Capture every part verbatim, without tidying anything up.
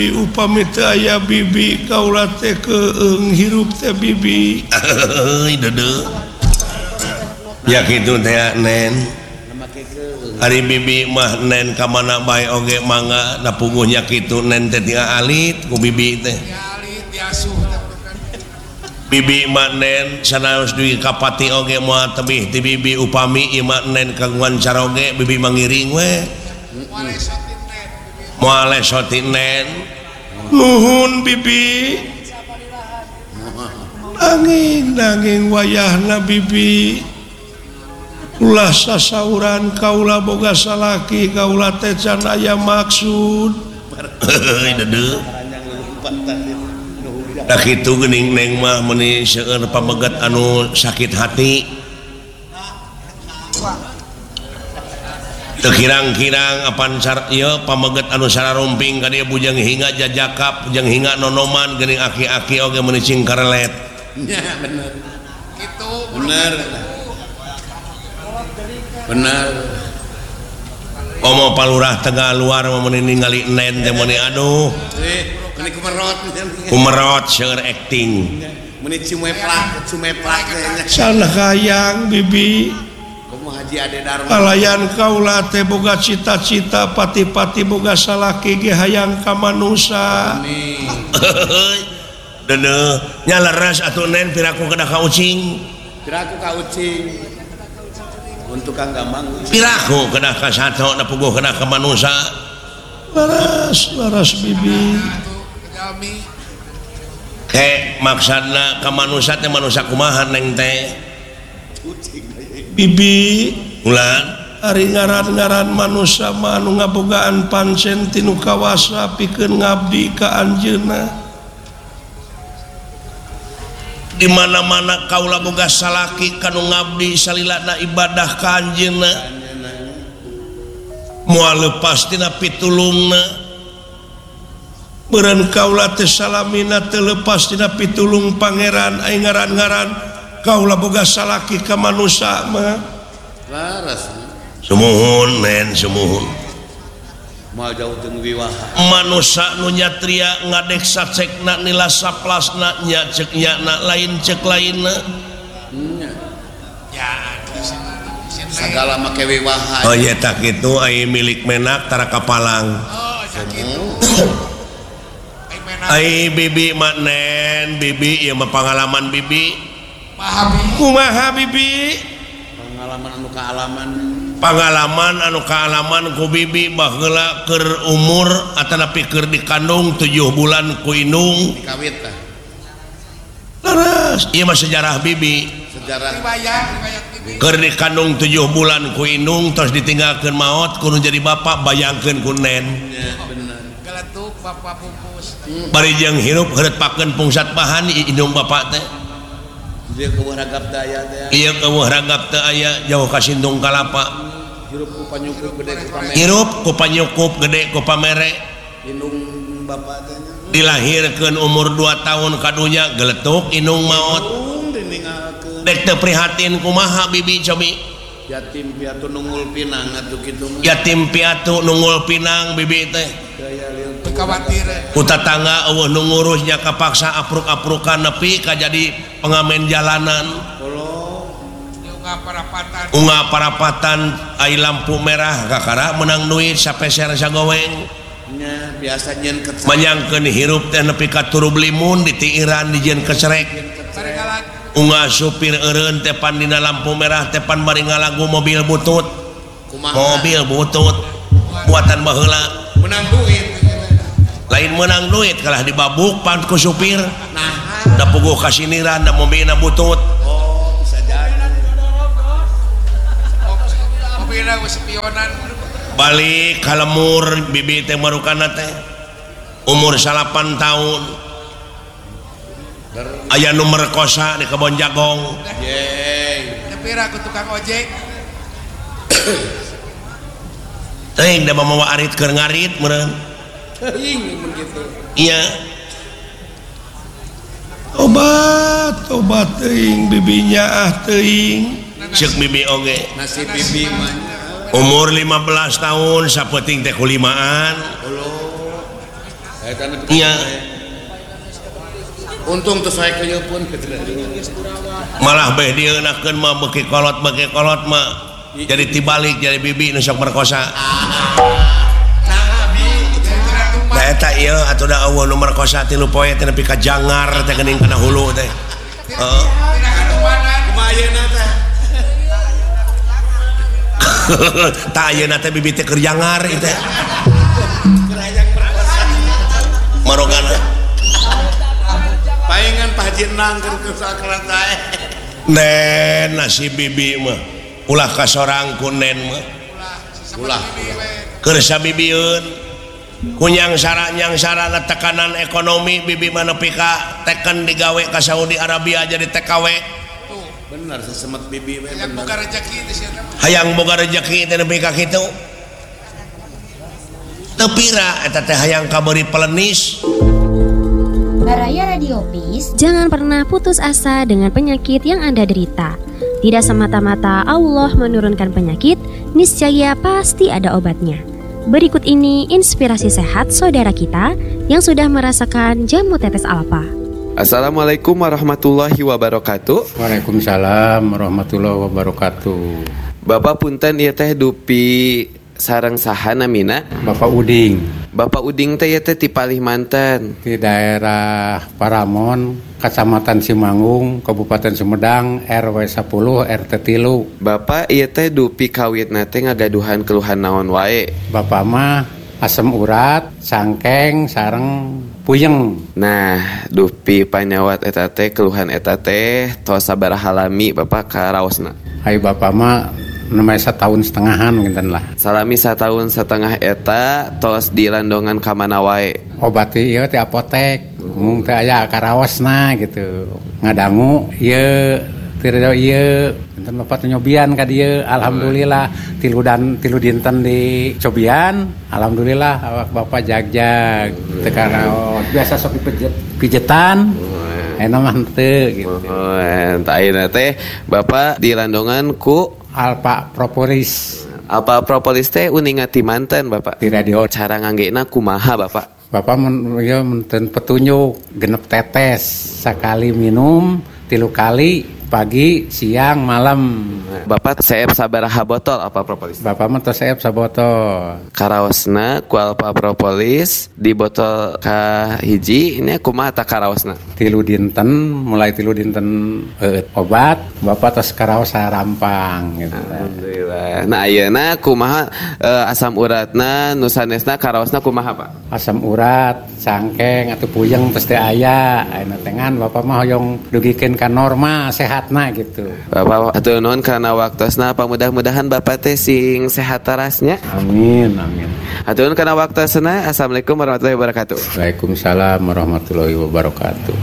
upami teu aya bibi kaula teh keung hirup teh bibi. Dede ya kitu teh nen ari bibi mah nen ka mana bae oge mangga da puguhnya kitu nen teh tinggal alit ku bibi teh alit diasuh bibi mah nen sanaos dugi kapati oge moal tebih ti bibi upami ieu mah nen kagungan cara oge bibi mangiring we moal lesoti nen nuhun bibi nanging nanging wayahna bibi ulah sasauran kaula boga salaki kaula teh can aya maksud. Dede da kitu geuning neng mah meuni seueur pameget anu sakit hati teu kirang-kirang apan sar ieu pameget anu sararumping ka dieu bujang hinga jajakap bujang hinga nonoman geuning aki-aki oge meuni cing karelet. Ya bener kitu bener bener Omo palurah tengah luar meuni ningali nen teh meuni aduh eh meuni kumerot kumerot seueur acting meuni cumeplak cumeplak teh Sana hayang bibi kumaha Haji Ade Darma palayan kaula teh boga cita-cita pati-pati boga salaki ge hayang ka manusa. Dede nya leres atuh nen piraku kedah ka ucing piraku ka ucing untuk Kang Gamang piraku kedah ka sato da puguh kedah ka manusa Laras laras bibi jalmi ke maksudna ka manusa teh manusa kumaha neng teh bibi ulan ari ngaran-ngaran manusia mah anu ngabogaan pancen tinu kawasa pikeun ngabdi ka anjeunna. di mana-mana kaula boga salaki kanu ngabdi salilana ibadah ka anjeunna moal leupas tina pitulungna beureun kaula teh salamina teu leupas tina pitulung pangeran ai ngaran-ngaran kaula boga salaki ka manusia mah laras sumuhun nen sumuhun moal jauh jeung wiwaha manusia nu nyatria ngadeksa cekna nila saplasna nya cek nyana lain cek lainna ya segala make wiwaha oh iya tak itu ai milik menak tara kapalang oh sakitu ai bibi mak nen bibi ieu mah pangalaman bibi paham kumaha bibi pengalaman anu kaalaman pengalaman anu kaalaman ku bibi baheula keur umur atanapi keur dikandung tujuh bulan ku indung dikawit tah leres ieu mah sejarah bibi sejarah riwayat riwayat bibi keur dikandung tujuh bulan ku indung terus ditinggalkeun maot kudu jadi bapak bayangkeun ku nen ya bener geletuk bapak pupus bari jeung hirup heureutpakeun pungsat bahan di indung bapak teh dia keueuh ragap daya teh ieu keueuh ragap teu aya jauh ka sindung kalapa hirup ku panyukup gede ku pamere hirup ku panyukup gede ku pamere indung bapak teh dilahirkeun umur dua tahun kadunya geletuk indung maot indung diningalkeun dek teu prihatin kumaha bibi cobi yatim piatu nungul pinang atuh kitu mah yatim piatu nungul pinang bibi teh daya lieu khawatir ku tatangga eueuh nu ngurusnya kapaksa apruk-aprukan nepi ka jadi pengamen jalanan diunggah parapatan unggah parapatan ai lampu merah kakara menang duit sapeser sagoweng nya biasa nyen kecek manyangkeun hirup teh nepi ka turub limun ditiiran dijieun kecerek taregalan unggah supir eureun teh pan dina lampu merah teh pan bari ngalagu mobil butut kumaha mobil butut buatan baheula menang duit lain menang duit kalah dibabuk pan ku supir nah da puguh kasiniran da mobilna butut oh bisa jadi mobilna geus spionan balik ka lemur bibi teh marukana teh umur salapan tahun aya nu merkosa di kebon jagong yeay nepira ku tukang ojek teuing da mamawa arit keur ngarit meureun teuing mun kitu iya obat obat teuing bibinya ah teuing ceuk bibi oge nasib bibi mah umur lima belas tahun sapeting teh kulimaan Iya. Untung tuh saya kaya pun Malah beh dia enakeun mah beki kolot beki kolot mah jadi tibalik jadi bibi nu sok merkosa. Nah bi Da eta ieu atuh da eueuh nu merkosa tilu poe teh nepi ka jangar teh geuning kana hulu teh. Heeh. kumayeuna teh Tah ayeuna teh bibi teh keur jangar ieu teh. Marogana paingan Pak Haji Nang keur kesakrat tae. Nen nasi bibi mah ulah kasorang ku nen mah Ulah. keur sabibieun kunyang sara nyang sara tekanan ekonomi bibi mah nepi ka teken digawe ka Saudi Arabia jadi T K W. Bener sesemet bibi we Yang buka bener. rezeki di sini. Hayang boga rejeki teh nepi ka kitu. Teu pira eta teh hayang kabeurit pelenis. Baraya Radio Peace. Jangan pernah putus asa dengan penyakit yang Anda derita. Tidak semata-mata Allah menurunkan penyakit, niscaya pasti ada obatnya. Berikut ini inspirasi sehat saudara kita yang sudah merasakan jamu tetes alfa. Assalamualaikum warahmatullahi wabarakatuh. Waalaikumsalam warahmatullahi wabarakatuh. Bapak punten ieu teh dupi sareng saha namina? Bapak Uding Bapak Uding teh ieu teh ti Palimanten. di daerah Paramon, Kecamatan Simangung, Kabupaten Sumedang, R W sepuluh R T tilu. Bapak ieu teh dupi kawitna teh ngagaduhan keluhan naon wae? Bapak mah asam urat, sangkeng, sareng puyeng. Nah, dupi panyawat eta teh keluhan eta teh tos sabaraha lami Bapak karaosna? Hai Bapak mah namanya setahun setengahan gitu lah. Salami satahun setengah eta tos dilandongan ka mana wae? Obat ieu ti apotek, mung teh aya karaosna gitu. Ngadangu ieu tireu ieu enten Bapak teh nyobian ka dieu. Alhamdulillah tilu dan tilu dinten di cobian. Alhamdulillah awak Bapak jag-jag. Teu karaos biasa sok dipijet pijetan. Ena mah teu gitu. Oh, entah ayeuna teh Bapak dilandongan ku Alpa Propolis Alpa Propolis teh uninga ti manten Bapak. di radio. Cara nganggena kumaha Bapak? Bapak men, ya, menten petunjuk genep tetes sekali minum tilu kali pagi, siang, malam. Bapak seep sabaraha botol Alpa Propolis? Bapak mah tos seep sabotol. Karaosna ku Alpa Propolis di botol ka hiji ini kumaha ta karaosna? Tilu dinten, mulai tilu dinten eh, obat, Bapak tos karaos sarampang gitu. Alhamdulillah. Nah ayeuna kumaha eh, asam uratna nu sanesna karaosna kumaha Pak? Asam urat, sangkeng atau puyeng tos teu aya. Ayeuna tengan Bapak mah hoyong dugikeun ka norma sehatna gitu. Bapak atuh nuhun kana waktosna pamudah-mudahan Bapak teh sing sehat tarasnya. Amin, amin. Atuh nuhun kana waktosna. Assalamualaikum warahmatullahi wabarakatuh. Waalaikumsalam warahmatullahi wabarakatuh.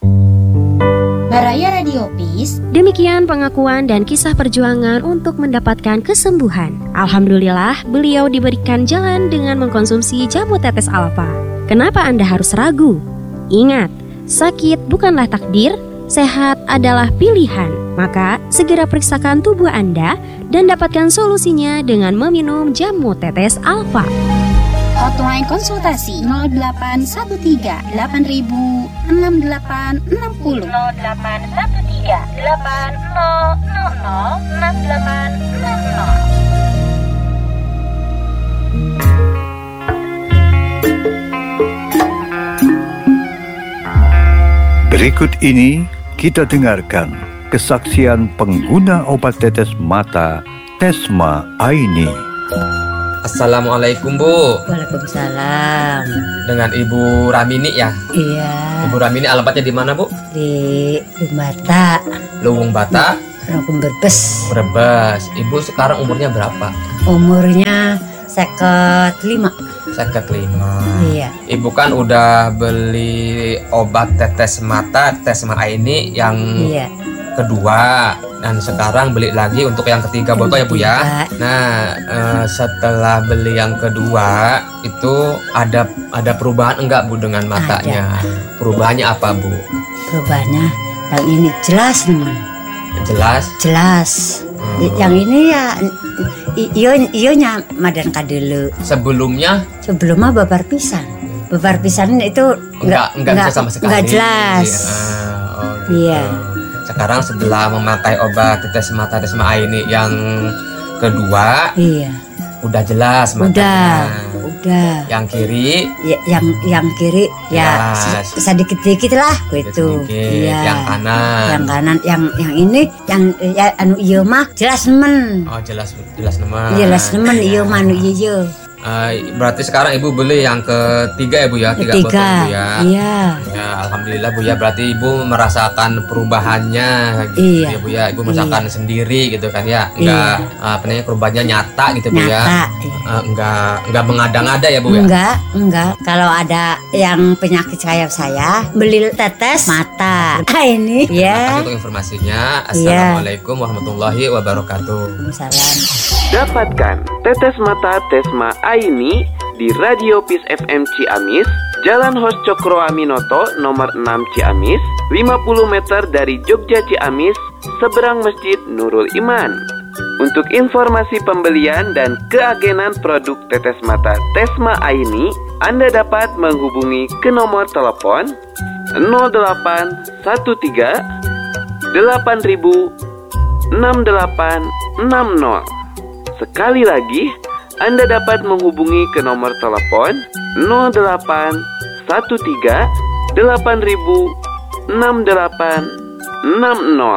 Baraya Radio Peace. Demikian pengakuan dan kisah perjuangan untuk mendapatkan kesembuhan. Alhamdulillah, beliau diberikan jalan dengan mengkonsumsi jamu tetes alfa. Kenapa Anda harus ragu? Ingat, sakit bukanlah takdir, sehat adalah pilihan. Maka, segera periksakan tubuh Anda dan dapatkan solusinya dengan meminum jamu tetes alfa. Hotline konsultasi nol delapan satu tiga delapan ribu enam delapan enam nol. nol delapan satu tiga delapan nol nol nol enam delapan enam nol. Berikut ini kita dengarkan kesaksian pengguna obat tetes mata Tesma Aini. Assalamualaikum Bu. Waalaikumsalam. Dengan Ibu Ramini ya? Iya. Ibu Ramini alamatnya di mana Bu? Di Lumbata. Luwung Bata. Rangkum Berbes. Brebes. Ibu sekarang umurnya berapa? Umurnya seket lima. Seket lima. Iya. Ibu kan udah beli obat tetes mata Tesma Aini yang Iya. kedua. Dan sekarang beli lagi untuk yang ketiga botol ya Bu ya. Nah eh, setelah beli yang kedua itu ada ada perubahan enggak Bu dengan matanya? Ada. Perubahannya apa Bu? Perubahannya yang ini jelas nih. Jelas. Jelas. Hmm. Yang ini ya iyo iyo nya madan kadelu. Sebelumnya? Sebelumnya babar pisan. bebar pisan itu enggak enggak, bisa sama sekali. Enggak jelas. Ah, oh, gitu. Iya. Sekarang setelah memakai obat tetes mata Tesma Aini yang kedua, iya. Udah jelas matanya. Udah, udah. Yang kiri, ya, yang yang kiri ya jelas. sedikit-sedikit lah gitu. Iya. Yang kanan. Yang kanan, yang yang ini yang ya anu ieu mah jelas nemen. Oh, jelas jelas nemen. Iya, jelas nemen ieu mah anu ieu. Uh, berarti sekarang ibu beli yang ketiga ya bu ya, tiga Ketiga, botol bu ya. Iya. Ya, alhamdulillah bu ya. Berarti ibu merasakan perubahannya, gitu iya. ya bu ya. Ibu merasakan iya. sendiri gitu kan ya. Enggak, iya. uh, apa namanya perubahannya nyata gitu bu nyata, ya. Iya. Uh, enggak, enggak mengada-ngada ya bu ya. Enggak, enggak. Kalau ada yang penyakit kayak saya, beli tetes mata. Ah ini, ya. Untuk informasinya, assalamualaikum warahmatullahi wabarakatuh. Waalaikumsalam. Dapatkan tetes mata Tesma Aini di Radio Peace F M Ciamis, Jalan Hos Cokro Aminoto nomor enam Ciamis, lima puluh meter dari Jogja Ciamis, seberang Masjid Nurul Iman. Untuk informasi pembelian dan keagenan produk tetes mata Tesma Aini, Anda dapat menghubungi ke nomor telepon nol delapan satu tiga delapan ribu enam delapan enam nol. Sekali lagi, Anda dapat menghubungi ke nomor telepon nol delapan satu tiga delapan ribu enam delapan enam nol.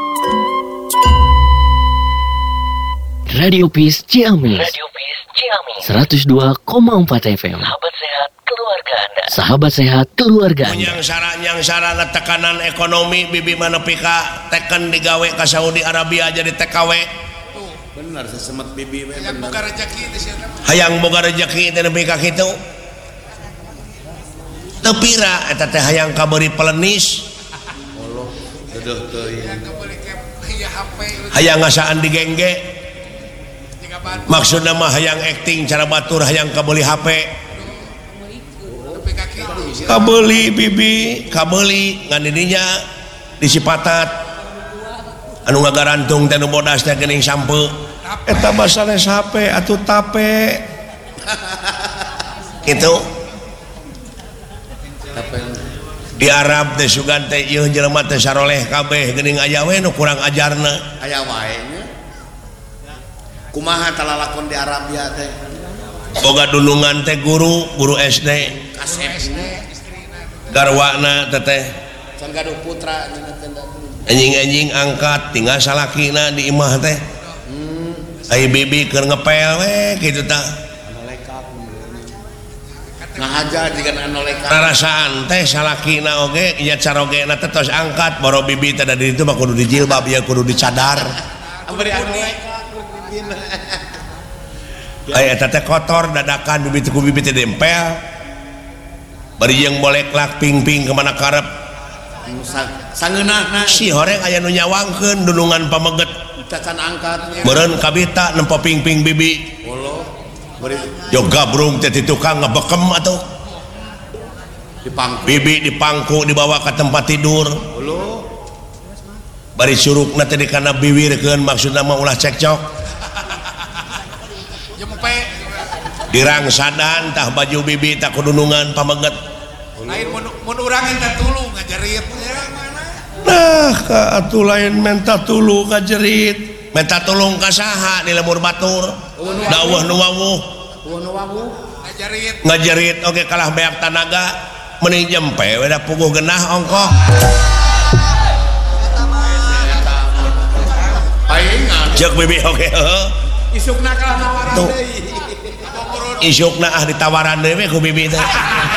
Radio Peace Ciamis. Radio Peace Ciamis. seratus dua koma empat F M. Sahabat sehat keluarga Anda. Sahabat sehat keluarga Anda. Yang syarat yang syarat tekanan ekonomi bibi mana pika teken digawe ke Saudi Arabia jadi T K W. Benar sesemet bibi we Hayang boga rezeki teh sia. Hayang boga rezeki teh nepi ka kitu. Teu pira eta teh hayang kabeurit pelenis. Allah, deuh teuing. Hayang kabeurit ke H P. Hayang ngasaan digengge. Maksudna mah hayang acting cara batur hayang kabeuli H P. Nepi ka kitu. Kabeuli bibi, kabeuli ngan didinya disipatat. Anu ngagarantung teh nu bodas teh geuning sampeu. Eta basanes H P atuh tape. Gitu. Di Arab teh sugan teh ieu jelema teh saroleh kabeh geuning aya we nu kurang ajarna. Aya wae nya. Kumaha talalakon di Arabia teh? Boga dulungan teh guru, guru S D. Kasep Garwana teh teh. Can gaduh putra nya teh. Anjing-anjing angkat tinggal salakina di imah teh. Ai bibi keur ngepel we kitu tah. Ngahajar jika anolekan. Narasaan teh salakina oge nya carogena teh tos angkat boro bibi teh da ditu mah kudu dijilbab ya kudu dicadar. Abdi anolekan bibina. Ai eta teh kotor dadakan bibi teh ku bibi teh dempel. Bari jeung boleklak ping-ping ke mana karep. Sangeunahna si horeng aya nu nyawangkeun dulungan pameget. Cacan angkat beureun kabita nempo ping-ping bibi. Allah. Bari yo gabrung teh ti tukang ngebekem atuh. Dipangku. Bibi dipangku dibawa ke tempat tidur. Allah. Bari surukna teh dikana biwirkeun maksudna mah ulah cekcok. Jempe. Dirangsadan tah baju bibi tah kudunungan pameget. Lain mun mun urang enta tulung ngajarit. Nah, ka atuh lain menta tulu ka jerit. Menta tulung ka saha di lemur batur. Dawuh nu wawuh. Dawuh nu wawuh. Ngajarit. Ngajerit oge kalah beak tanaga. Mending jempe we da puguh genah ongkoh. Paingan. Ceuk bibi oge heuh. Isukna kalah nawaran deui. Isukna ah ditawaran deui we ku bibi teh.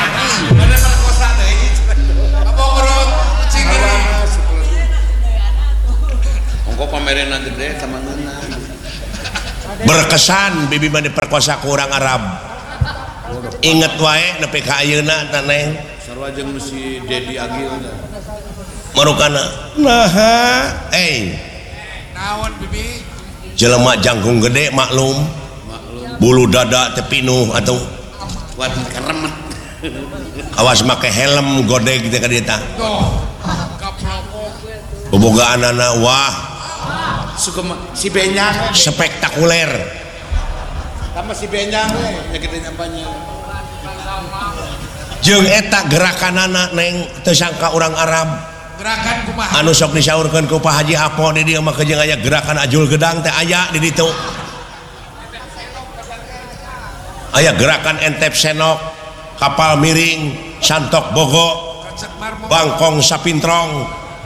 Ongko pamerena gede sama ngeunah. Berkesan bibi mah diperkosa ku urang Arab. Inget wae nepi ka ayeuna tah Neng. Sarua jeung si Dedi Agil teh. Marukana. Naha, eh. Naon bibi? Jelema jangkung gede maklum. Maklum. Bulu dada teh pinuh atuh. Kuat keremet. Awas make helm godeg teh ka dieu tah. Doh. Kaplok. Bobogaanana wah. Suka si Benjang spektakuler. Sama si Benjang we, nya gede apanya. jeung eta gerakanana neng tersangka orang Arab gerakan kumaha anu sok disaurkeun ku Pak Haji Apo di dieu mah jeung aya gerakan ajul gedang teh aya di ditu aya gerakan entep senok kapal miring santok bogo bangkong sapintrong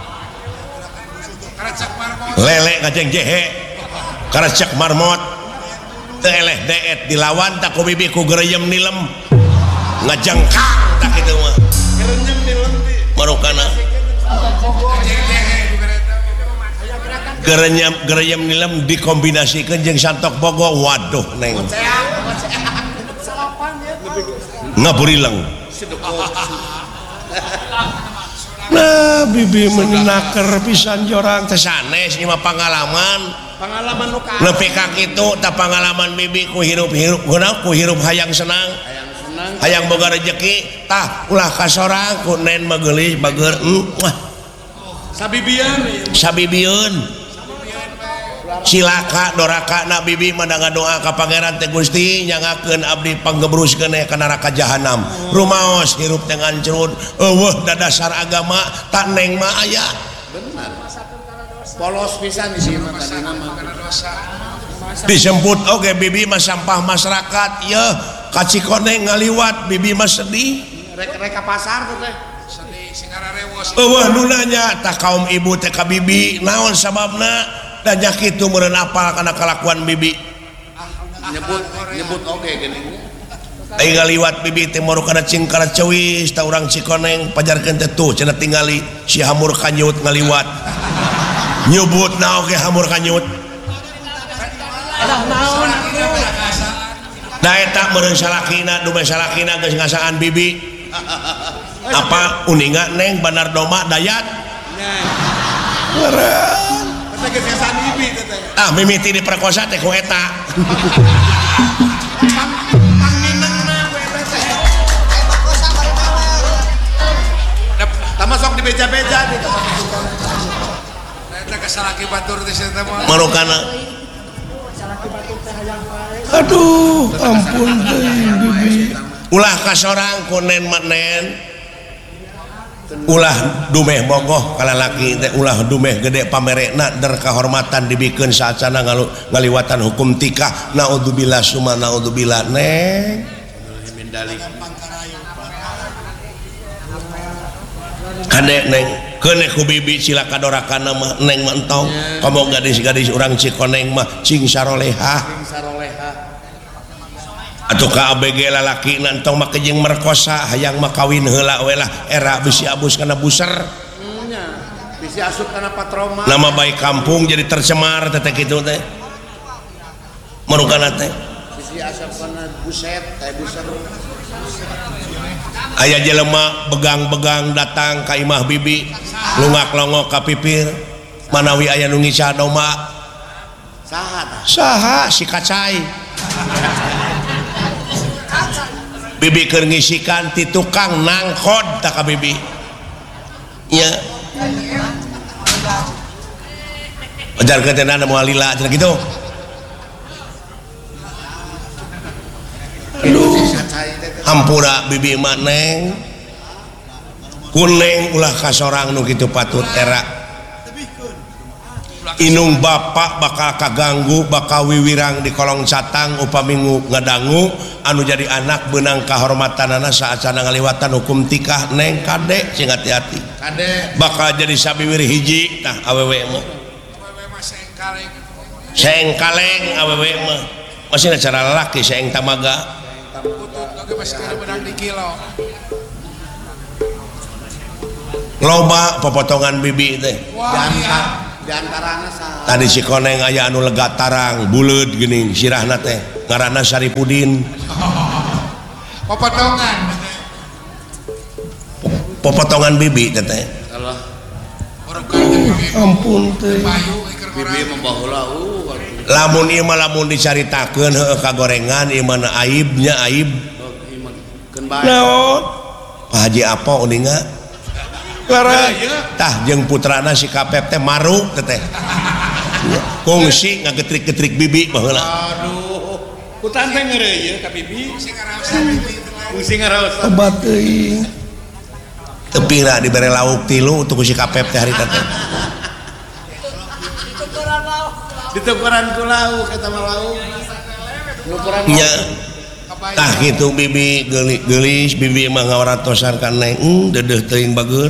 lele ngajeng jehe karecek marmot teu eleh deet dilawan tak ku bibi ku gereyem nilem ngajengkang tak kitu mah gereyem nilem marukana gereyem gereyem nilem dikombinasikeun jeung santok bogo waduh neng ngaburileng nah bibi menaker pisan jorang teh sanes ieu mah pangalaman pengalaman nu ka nepi ka kitu tah pangalaman bibi ku hirup-hirup geuna ku hirup hayang senang hayang boga rezeki tah ulah kasorang ku nen mah geulis bager wah sabibieun sabibieun silaka doraka na bibi mah doa ka pangeran teh Gusti nyangakeun abdi panggebruskeun ka neraka jahanam rumaos hirup teh ngancrut eueuh da dasar agama tak neng mah aya benar polos pisan di sini mah tadi nama disebut oge bibi mah sampah masyarakat ya ka Cikoneng ngaliwat bibi mah sedih rek rek ka pasar tuh teh sedih sing ararewos eueuh nu nanya tah kaum ibu teh ka bibi naon sababna dan nyakitu meureun apal kana kalakuan bibi nyebut nyebut oge geuning ai ngaliwat bibi teh moro kana cingkara ceuwis ta urang Cikoneng pajarkeun teh tuh cenah tingali si hamur kanyut ngaliwat nyebutna oge hamur kanyut da eta meureun salakina dume salakina geus ngasaan bibi apa uninga neng Bandar Doma Dayat ah mimiti diperkosa teh ku eta tama sok di beja-beja gitu eta kasalaki batur teh eta mah marukana aduh ampun teuing bibi ulah kasorang ku nen nen ulah dumeh bogoh kalalaki teh ulah dumeh gede pamerekna der kahormatan dibikeun saacana ngaliwatan hukum tikah naudzubillah summa naudzubillah neng kade neng keuneh ku bibi cilaka dorakana mah neng mah entong komo gadis-gadis urang Cikoneng mah cing saroleha atuh ka A B G lalaki nantong mah kejeng merkosa hayang mah kawin heula we lah era bisi abus kana buser nya bisi asup kana patroma nama baik kampung jadi tercemar teh kitu teh marukana teh bisi asup kana buset kayak buser aya jelema begang-begang datang ka imah bibi lungak longok ka pipir manawi aya nu ngica domba saha saha si kacai bibi keur ngisikan ti tukang nangkod tak ka bibi nya ajar ketenan moal lila cenah kitu hampura bibi mah neng kuneng ulah kasorang nu kitu patut era inung bapak bakal kaganggu bakal wiwirang di kolong catang upami ngadangu anu jadi anak benang kahormatanana saacana ngaliwatan hukum tikah neng kade cing hati-hati kade bakal jadi sabiwir hiji tah awewe mah seng kaleng awewe mah masih cara lelaki seng tamaga loba pepotongan bibi teh diantarana saha tadi Cikoneng aya anu lega tarang buleud geuning sirahna teh ngaranna Saripudin popotongan popotongan bibi teh teh Allah ampun teh bibi membaheula uh lamun ieu mah lamun dicaritakeun heueuh kagorengan ieu mah aibnya aib keun bae naon Pak Haji Apo uninga lara tah jeung putrana si Kapep teh maru teh teh kongsi ngagetrik-getrik bibi baheula aduh putan teh ngeureuy ka bibi Pusing ngaraos. Obat teuing. Tepira dibere lauk tilu untuk si kapep teh harita teh. Ditukeran ku lauk eta mah lauk. Nukeran Nya. Tah kitu bibi geulis bibi mah ngawaratosan ka Neng, hmm, deudeuh teuing bager.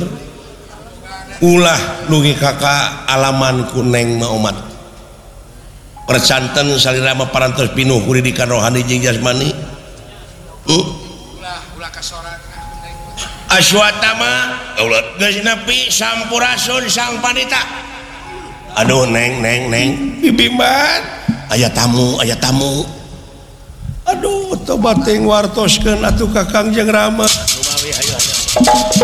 Ulah nugi kakak alaman ku Neng mah umat. Percanten salira mah parantos pinuh ku didikan rohani jeung jasmani. Hmm? Ulah ulah kasoran. Aswatama ulah geus nepi sampurasun sang panita. Aduh Neng Neng Neng Bibi man. aya tamu aya tamu. Aduh tobat teuing wartoskeun atuh Kakang jeung Rama.